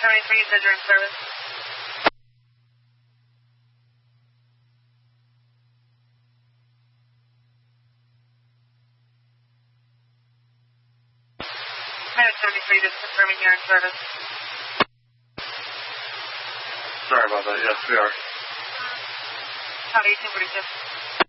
73, you said you're in service. Minute 73, just confirming you're in service. Sorry about that. Yes, we are. Copy, 246.